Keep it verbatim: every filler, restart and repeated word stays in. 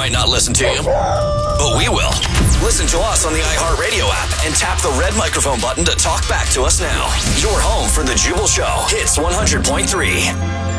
might not listen to you, but we will. Listen to us on the iHeartRadio app and tap the red microphone button to talk back to us now. Your home for The Jubal Show. Hits one hundred point three.